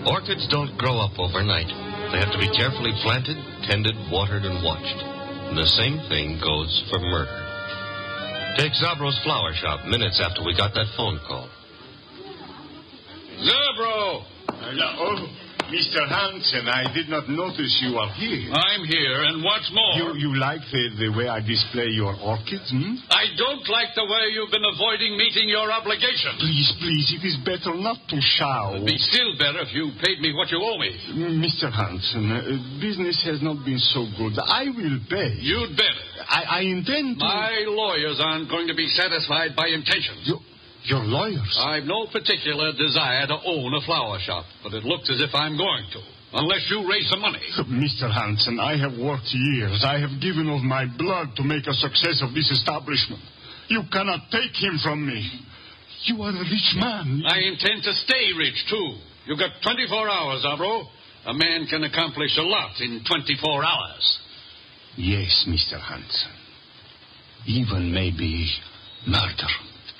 Orchids don't grow up overnight. They have to be carefully planted, tended, watered, and watched. And the same thing goes for murder. Take Zabro's flower shop minutes after we got that phone call. Zabro! Mr. Hansen, I did not notice you are here. I'm here, and what's more... You like the way I display your orchids, I don't like the way you've been avoiding meeting your obligations. Please, it is better not to shout. It'd be still better if you paid me what you owe me. Mr. Hansen, business has not been so good. I will pay. You'd better. I intend to... My lawyers aren't going to be satisfied by intentions. Your lawyers? I've no particular desire to own a flower shop, but it looks as if I'm going to, unless you raise some money. Mr. Hansen, I have worked years. I have given of my blood to make a success of this establishment. You cannot take him from me. You are a rich man. I intend to stay rich, too. You've got 24 hours, Zabro. A man can accomplish a lot in 24 hours. Yes, Mr. Hansen. Even maybe murder.